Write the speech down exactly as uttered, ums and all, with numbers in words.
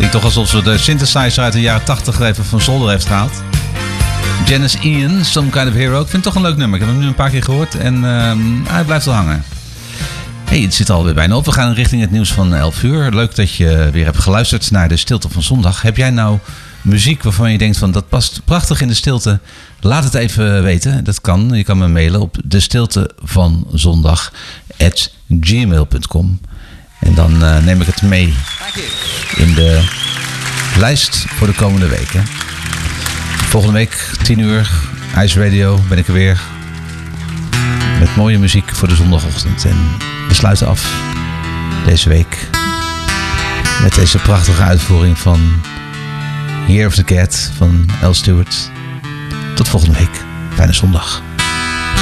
Klinkt toch alsof ze de synthesizer uit de jaren tachtig even van zolder heeft gehaald. Janice Ian, Some Kind of Hero. Ik vind het toch een leuk nummer. Ik heb hem nu een paar keer gehoord en uh, hij blijft wel hangen. Hey, het zit alweer bijna op. We gaan richting het nieuws van elf uur. Leuk dat je weer hebt geluisterd naar de Stilte van Zondag. Heb jij nou muziek waarvan je denkt van dat past prachtig in de stilte? Laat het even weten. Dat kan. Je kan me mailen op de stilte van zondag at gmail punt com. En dan uh, neem ik het mee in de lijst voor de komende weken. Volgende week, tien uur, Ice Radio, ben ik er weer. Met mooie muziek voor de zondagochtend. En we sluiten af deze week met deze prachtige uitvoering van Year of the Cat van Al Stewart. Tot volgende week. Fijne zondag.